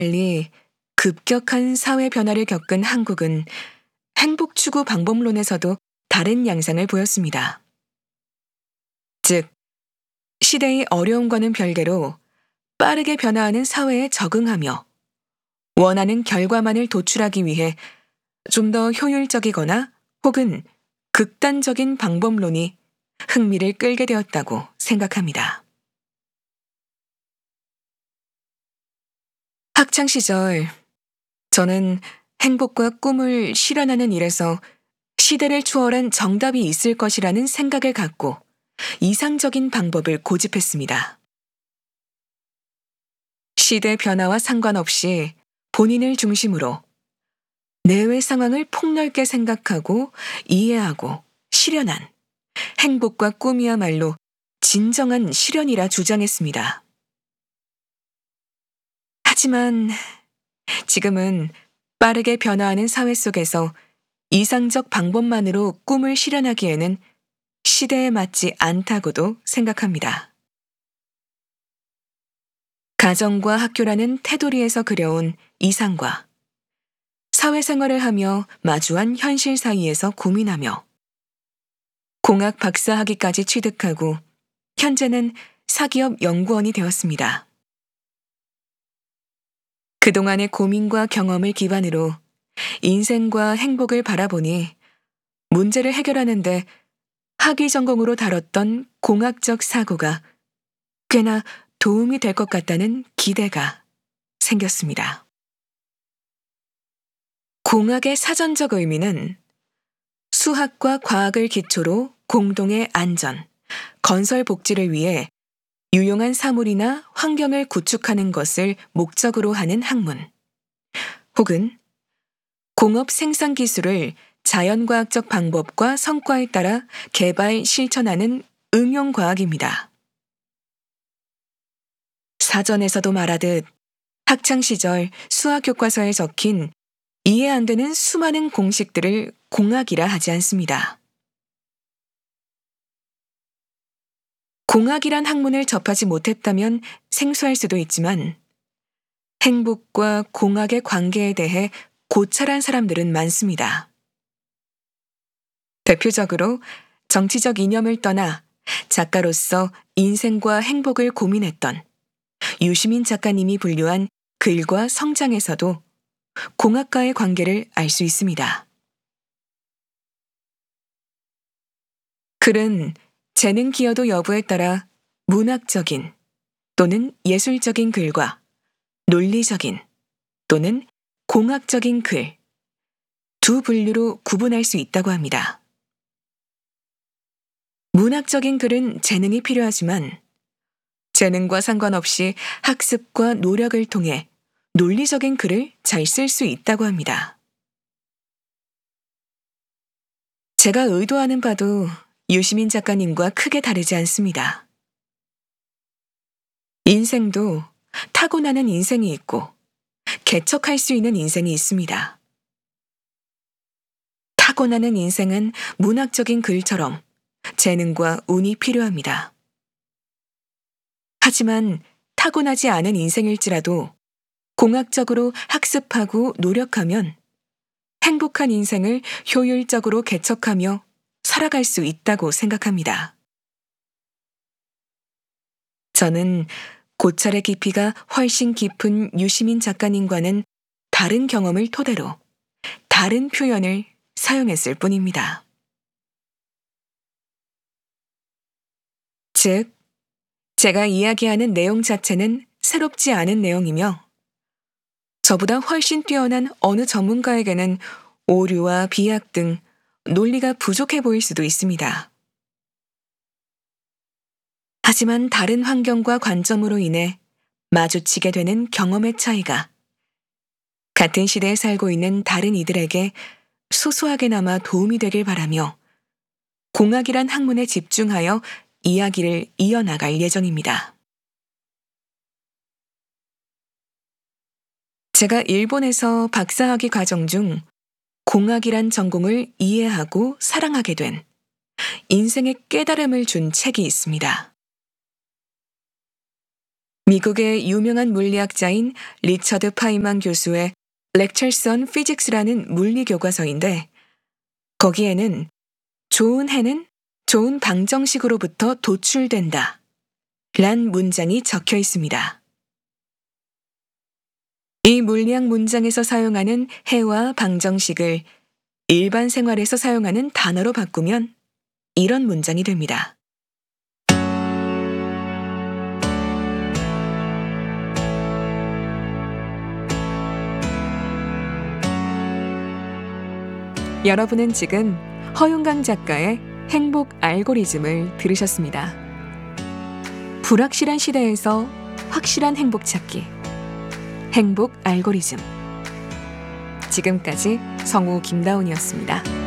달리 급격한 사회 변화를 겪은 한국은 행복 추구 방법론에서도 다른 양상을 보였습니다. 즉, 시대의 어려움과는 별개로 빠르게 변화하는 사회에 적응하며 원하는 결과만을 도출하기 위해 좀 더 효율적이거나 혹은 극단적인 방법론이 흥미를 끌게 되었다고 생각합니다. 학창 시절, 저는 행복과 꿈을 실현하는 일에서 시대를 초월한 정답이 있을 것이라는 생각을 갖고 이상적인 방법을 고집했습니다. 시대 변화와 상관없이 본인을 중심으로 내외 상황을 폭넓게 생각하고 이해하고 실현한 행복과 꿈이야말로 진정한 실현이라 주장했습니다. 하지만 지금은 빠르게 변화하는 사회 속에서 이상적 방법만으로 꿈을 실현하기에는 시대에 맞지 않다고도 생각합니다. 가정과 학교라는 테두리에서 그려온 이상과 사회생활을 하며 마주한 현실 사이에서 고민하며 공학 박사학위까지 취득하고 현재는 사기업 연구원이 되었습니다. 그동안의 고민과 경험을 기반으로 인생과 행복을 바라보니 문제를 해결하는데 학위 전공으로 다뤘던 공학적 사고가 꽤나 도움이 될 것 같다는 기대가 생겼습니다. 공학의 사전적 의미는 수학과 과학을 기초로 공동의 안전, 건설 복지를 위해 유용한 사물이나 환경을 구축하는 것을 목적으로 하는 학문, 혹은 공업 생산 기술을 자연과학적 방법과 성과에 따라 개발, 실천하는 응용과학입니다. 사전에서도 말하듯 학창시절 수학 교과서에 적힌 이해 안 되는 수많은 공식들을 공학이라 하지 않습니다. 공학이란 학문을 접하지 못했다면 생소할 수도 있지만 행복과 공학의 관계에 대해 고찰한 사람들은 많습니다. 대표적으로 정치적 이념을 떠나 작가로서 인생과 행복을 고민했던 유시민 작가님이 분류한 글과 성장에서도 공학과의 관계를 알 수 있습니다. 글은 재능 기여도 여부에 따라 문학적인 또는 예술적인 글과 논리적인 또는 공학적인 글, 두 분류로 구분할 수 있다고 합니다. 문학적인 글은 재능이 필요하지만 재능과 상관없이 학습과 노력을 통해 논리적인 글을 잘 쓸 수 있다고 합니다. 제가 의도하는 바도 유시민 작가님과 크게 다르지 않습니다. 인생도 타고나는 인생이 있고 개척할 수 있는 인생이 있습니다. 타고나는 인생은 문학적인 글처럼 재능과 운이 필요합니다. 하지만 타고나지 않은 인생일지라도 공학적으로 학습하고 노력하면 행복한 인생을 효율적으로 개척하며 살아갈 수 있다고 생각합니다. 저는 고찰의 깊이가 훨씬 깊은 유시민 작가님과는 다른 경험을 토대로 다른 표현을 사용했을 뿐입니다. 즉, 제가 이야기하는 내용 자체는 새롭지 않은 내용이며 저보다 훨씬 뛰어난 어느 전문가에게는 오류와 비약 등 논리가 부족해 보일 수도 있습니다. 하지만 다른 환경과 관점으로 인해 마주치게 되는 경험의 차이가 같은 시대에 살고 있는 다른 이들에게 소소하게나마 도움이 되길 바라며 공학이란 학문에 집중하여 이야기를 이어나갈 예정입니다. 제가 일본에서 박사학위 과정 중 공학이란 전공을 이해하고 사랑하게 된 인생의 깨달음을 준 책이 있습니다. 미국의 유명한 물리학자인 리처드 파이만 교수의 Lectures on Physics라는 물리 교과서인데 거기에는 좋은 해는 좋은 방정식으로부터 도출된다 란 문장이 적혀 있습니다. 이 물리학 문장에서 사용하는 해와 방정식을 일반 생활에서 사용하는 단어로 바꾸면 이런 문장이 됩니다. 여러분은 지금 허윤강 작가의 행복 알고리즘을 들으셨습니다. 불확실한 시대에서 확실한 행복 찾기. 행복 알고리즘. 지금까지 성우 김다운이었습니다.